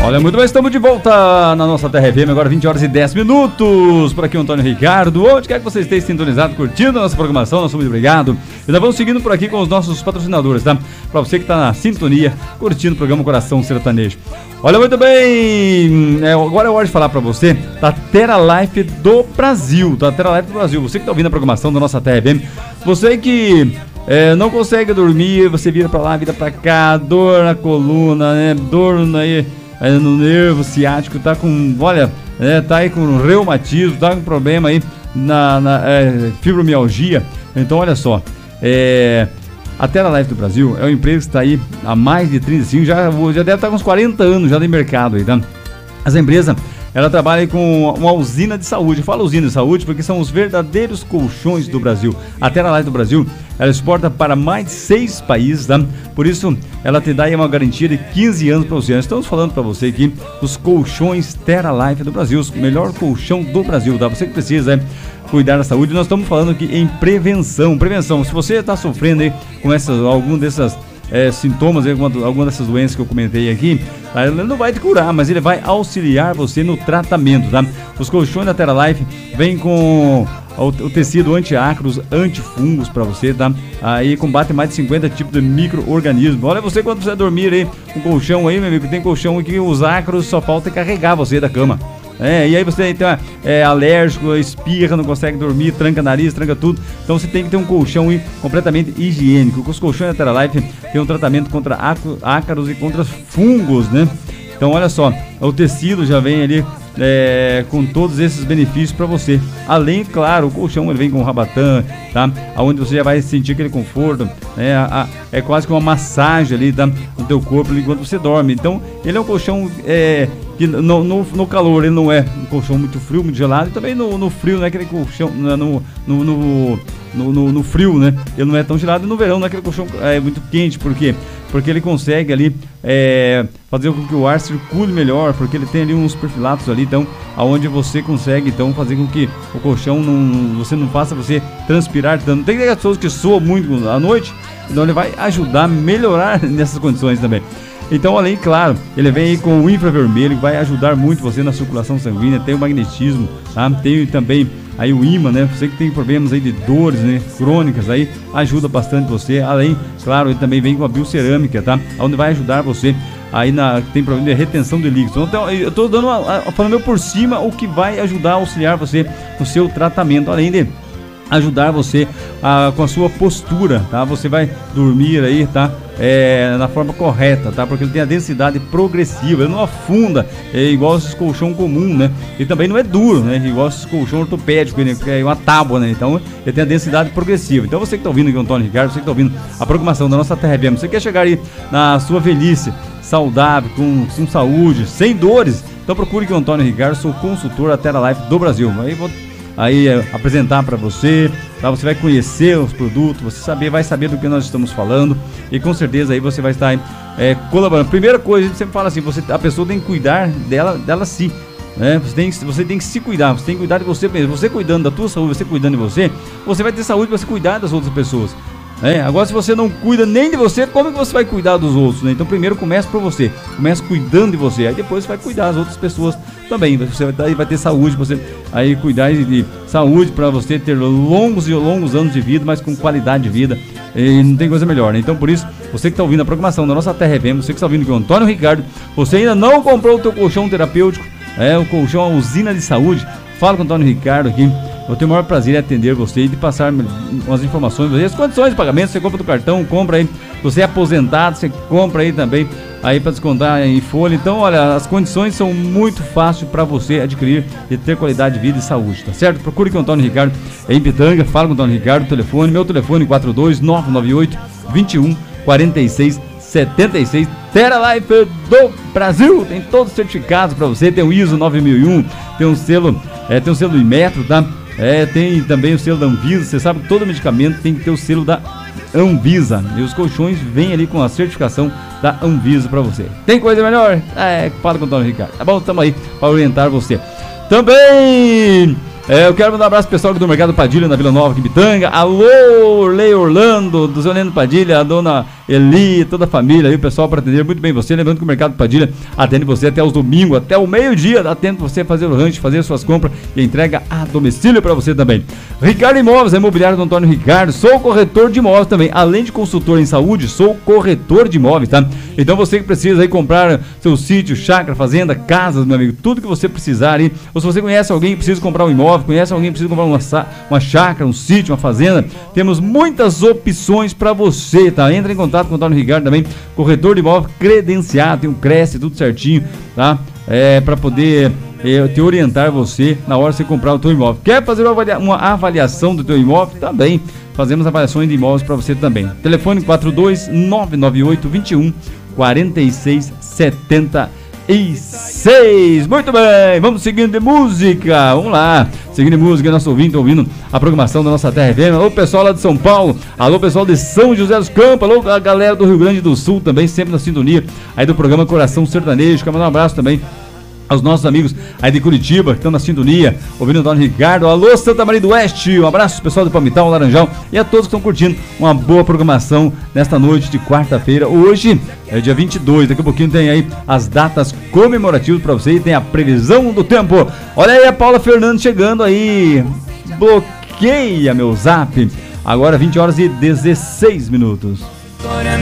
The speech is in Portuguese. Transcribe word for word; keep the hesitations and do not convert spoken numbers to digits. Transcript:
Olha, muito bem, estamos de volta na nossa Terra F M, agora vinte horas e dez minutos. Por aqui o Antônio Ricardo, onde quer que você esteja sintonizado, curtindo a nossa programação, nosso muito obrigado. E nós vamos seguindo por aqui com os nossos patrocinadores, tá? Pra você que tá na sintonia, curtindo o programa Coração Sertanejo. Olha, muito bem, é, agora é hora de falar pra você da Teralife do Brasil, da Teralife do Brasil. Você que tá ouvindo a programação da nossa Terra F M, você que é, não consegue dormir, você vira pra lá, vira pra cá, dor na coluna, né, dor na, aí, no nervo ciático, tá com, olha, é, tá aí com reumatismo, tá com problema aí na, na é, fibromialgia. Então, olha só, é... a Teralife do Brasil é uma empresa que está aí há mais de trinta e cinco, já, já deve estar com uns quarenta anos já de mercado aí, tá? Essa empresa, ela trabalha com uma usina de saúde. Eu falo usina de saúde porque são os verdadeiros colchões do Brasil. A Teralife do Brasil, ela exporta para mais de seis países, tá? Por isso, ela te dá aí uma garantia de quinze anos para você. Nós estamos falando para você aqui dos colchões Teralife do Brasil, o melhor colchão do Brasil, tá? Você que precisa, é, cuidar da saúde, nós estamos falando aqui em prevenção. Prevenção, se você está sofrendo aí com essas, algum dessas é, sintomas, alguma, alguma dessas doenças que eu comentei aqui, tá? Ele não vai te curar, mas ele vai auxiliar você no tratamento, tá? Os colchões da Teralife vêm com o, o tecido anti-ácaros, antifungos para você, tá? Aí combate mais de cinquenta tipos de micro-organismos. Olha, você quando você dormir aí, um colchão aí, meu amigo, tem colchão aqui, os ácaros só falta carregar você da cama. É, e aí você tem, é, alérgico, espirra, não consegue dormir, tranca nariz, tranca tudo. Então você tem que ter um colchão aí completamente higiênico. Os colchões da Teralife tem um tratamento contra ácaros e contra fungos, né? Então olha só, o tecido já vem ali é, com todos esses benefícios para você. Além, claro, o colchão ele vem com rabatã, tá? Onde você já vai sentir aquele conforto, né? A, a, é quase que uma massagem ali, tá? No teu corpo enquanto você dorme. Então ele é um colchão é, que no, no, no calor ele não é um colchão muito frio, muito gelado, e também no, no frio não é aquele colchão no, no, no, no, no, no frio, né? Ele não é tão gelado, e no verão não é aquele colchão é, muito quente. Por quê? Porque ele consegue ali é, fazer com que o ar circule melhor, porque ele tem ali uns perfilatos ali, então, aonde você consegue então fazer com que o colchão não, você não faça você transpirar tanto. Tem pessoas que soam muito à noite, então ele vai ajudar a melhorar nessas condições também. Então, além, claro, ele vem aí com o infravermelho, que vai ajudar muito você na circulação sanguínea, tem o magnetismo, tá? Tem também aí o ímã, né? Você que tem problemas aí de dores, né, crônicas, aí ajuda bastante você. Além, claro, ele também vem com a biocerâmica, tá? Onde vai ajudar você aí na tem problema de retenção de líquidos. Então, eu tô dando uma, falando meu por cima o que vai ajudar a auxiliar você no seu tratamento, além de ajudar você a, com a sua postura, tá? Você vai dormir aí, tá? É, na forma correta, tá? Porque ele tem a densidade progressiva, ele não afunda, é igual esses colchão comum, né? E também não é duro, né? Igual esses colchão ortopédico, né? Que é uma tábua, né? Então ele tem a densidade progressiva. Então você que tá ouvindo aqui o Antônio Ricardo, você que tá ouvindo a programação da nossa Terra F M, você quer chegar aí na sua velhice saudável, com, com saúde, sem dores, então procure que o Antônio Ricardo, sou consultor da Teralife do Brasil. Aí vou aí é, apresentar para você, tá? Você vai conhecer os produtos, você saber, vai saber do que nós estamos falando, e com certeza aí você vai estar é, colaborando. Primeira coisa, a gente sempre fala assim, você, a pessoa tem que cuidar dela, dela si, né? Você tem, você tem que se cuidar, você tem que cuidar de você mesmo. Você cuidando da tua saúde, você cuidando de você, você vai ter saúde para você cuidar das outras pessoas. É, agora se você não cuida nem de você, como que você vai cuidar dos outros, né? Então primeiro começa por você, começa cuidando de você, aí depois você vai cuidar das outras pessoas também. Você vai, vai ter saúde, você aí cuidar de, de saúde para você ter longos e longos anos de vida, mas com qualidade de vida, e não tem coisa melhor, né? Então por isso, você que está ouvindo a programação da nossa Terra F M, você que está ouvindo aqui o Antônio Ricardo, você ainda não comprou o teu colchão terapêutico, é o colchão, a usina de saúde, fala com o Antônio Ricardo aqui. Eu tenho o maior prazer em atender você e de passar umas informações, as condições de pagamento, você compra do cartão, compra aí, você é aposentado, você compra aí também, aí para descontar em folha. Então, olha, as condições são muito fáceis para você adquirir e ter qualidade de vida e saúde, tá certo? Procure com o Antônio Ricardo em Pitanga, fala com o Antônio Ricardo, telefone, meu telefone quatro dois nove nove oito, dois um, quatro seis, sete seis. Teralife do Brasil, tem todos os certificados para você, tem o I S O nove mil e um, tem um selo, é, tem um selo do Inmetro, tá? É, tem também o selo da Anvisa. Você sabe que todo medicamento tem que ter o selo da Anvisa, e os colchões vêm ali com a certificação da Anvisa para você. Tem coisa melhor? É, fala com o Antônio Ricardo. Tá bom, estamos aí para orientar você. Também é, eu quero mandar um abraço pro pessoal aqui do Mercado Padilha, na Vila Nova, aqui em Pitanga. Alô, Orley Orlando, do seu Neno Padilha, a dona Eli, toda a família aí, o pessoal para atender muito bem você. Lembrando que o Mercado Padilha atende você até os domingos, até o meio-dia, dá tempo de você fazer o rancho, fazer suas compras e entrega a domicílio para você também. Ricardo Imóveis, a imobiliária do Antônio Ricardo, sou corretor de imóveis também, além de consultor em saúde, sou corretor de imóveis, tá? Então você que precisa aí comprar seu sítio, chácara, fazenda, casas, meu amigo, tudo que você precisar aí, ou se você conhece alguém que precisa comprar um imóvel, conhece alguém que precisa comprar uma, uma chácara, um sítio, uma fazenda, temos muitas opções para você, tá? Entra em contato com o Antônio Ricardo também, corretor de imóvel credenciado, tem um Cresce, tudo certinho, tá? É, para poder é, te orientar você na hora de você comprar o teu imóvel. Quer fazer uma, avalia, uma avaliação do teu imóvel? Também fazemos avaliações de imóveis para você também. Telefone quatro dois nove nove oito dois um quatro seis sete seis. Muito bem, vamos seguindo de música. Vamos lá, seguindo de música, nosso ouvinte ouvindo a programação da nossa Terra F M. Alô, pessoal lá de São Paulo, alô, pessoal de São José dos Campos, alô, a galera do Rio Grande do Sul também, sempre na sintonia aí do programa Coração Sertanejo. Quero mandar um abraço também aos nossos amigos aí de Curitiba, que estão na sintonia, ouvindo o Antônio Ricardo. Alô, Santa Maria do Oeste, um abraço pessoal do Palmital, Laranjal e a todos que estão curtindo uma boa programação nesta noite de quarta-feira. Hoje é dia vinte e dois, daqui a pouquinho tem aí as datas comemorativas para você e tem a previsão do tempo. Olha aí a Paula Fernandes chegando aí, bloqueia meu zap, agora vinte horas e dezesseis minutos.